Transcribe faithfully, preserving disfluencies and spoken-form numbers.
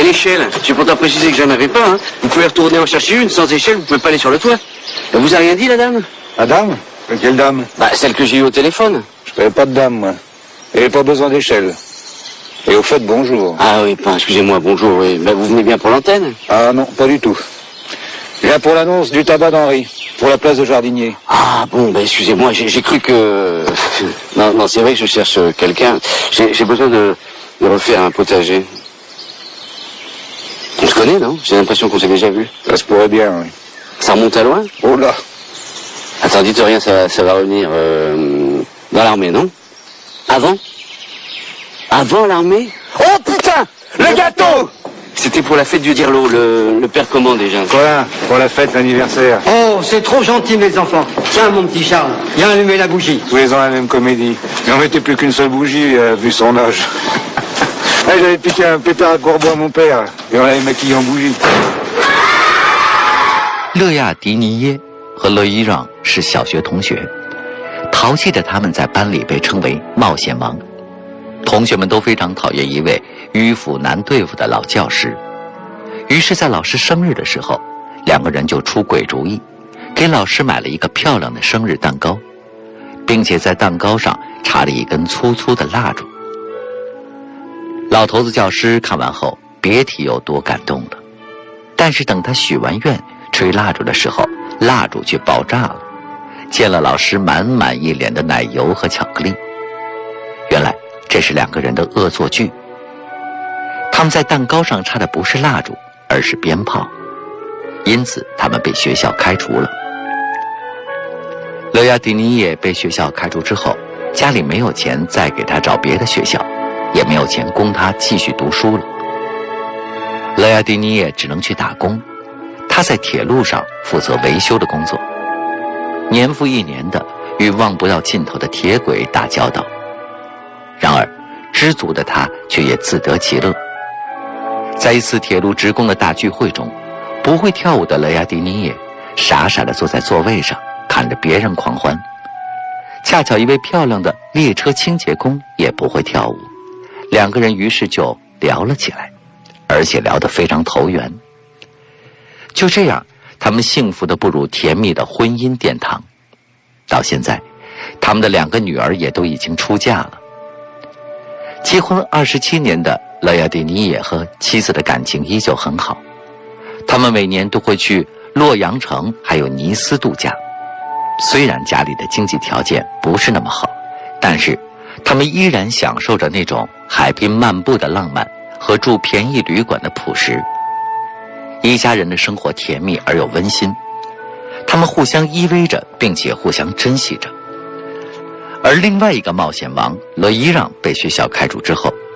l'échelle. J'ai pourtant précisé que j'en avais pas. Hein. Vous pouvez retourner en chercher une. Sans échelle, vous pouvez pas aller sur le toit. Elle vous a rien dit, la dame? La dame? Quelle dame? Bah, celle que j'ai eue au téléphone. Je connais pas de dame, moi. Il n'y avait pas besoin d'échelle. Et au fait, bonjour. Ah oui, pas, excusez-moi, bonjour. Oui. Bah, vous venez bien pour l'antenne? Ah non, pas du tout. Je viens pour l'annonce du tabac d'Henri, pour la place de Jardinier. Ah bon, bah, excusez-moi, j'ai cru que... Non, non, c'est vrai que je cherche quelqu'un. J'ai besoin de, de refaire un potager. On se connaît, non? J'ai l'impression qu'on s'est déjà vu. Ça se pourrait bien, oui. Ça remonte à loin? Oh là! Attends, dites rien, ça, ça va revenir euh, dans l'armée, non? Avant? Avant l'armée? Oh putain! Le gâteau! C'était pour la fête du Dirlo, le, le père comment déjà? Voilà, pour la fête, l'anniversaire. Oh, c'est trop gentil, mes enfants. Tiens, mon petit Charles, viens allumer la bougie. Tous les ans la même comédie. Mais on mettait plus qu'une seule bougie, euh, vu son âge. Ah, j'avais piqué un pétard à Courbois à mon père, et on l'avait maquillé en bougie. 乐亚迪尼耶和乐伊让是小学同学，淘气的他们在班里被称为冒险王。同学们都非常讨厌一位迂腐难对付的老教师，于是在老师生日的时候，两个人就出鬼主意，给老师买了一个漂亮的生日蛋糕，并且在蛋糕上插了一根粗粗的蜡烛。老头子教师看完后别提有多感动了，但是等他许完愿吹蜡烛的时候，蜡烛却爆炸了，溅了老师满满一脸的奶油和巧克力。原来这是两个人的恶作剧，他们在蛋糕上插的不是蜡烛，而是鞭炮，因此他们被学校开除了。乐亚迪尼耶被学校开除之后，家里没有钱再给他找别的学校，也没有钱供他继续读书了。乐亚迪尼耶只能去打工，他在铁路上负责维修的工作，年复一年的与望不到尽头的铁轨打交道。然而知足的他却也自得其乐。在一次铁路职工的大聚会中，不会跳舞的乐亚迪尼耶傻傻地坐在座位上看着别人狂欢。恰巧一位漂亮的列车清洁工也不会跳舞，两个人于是就聊了起来，而且聊得非常投缘。就这样，他们幸福的步入甜蜜的婚姻殿堂。到现在，他们的两个女儿也都已经出嫁了。结婚二十七年的乐亚迪尼耶和妻子的感情依旧很好，他们每年都会去洛阳城还有尼斯度假。虽然家里的经济条件不是那么好，但是他们依然享受着那种海滨漫步的浪漫和住便宜旅馆的朴实。一家人的生活甜蜜而又温馨，他们互相依偎着，并且互相珍惜着。而另外一个冒险王乐伊让被学校开除之后，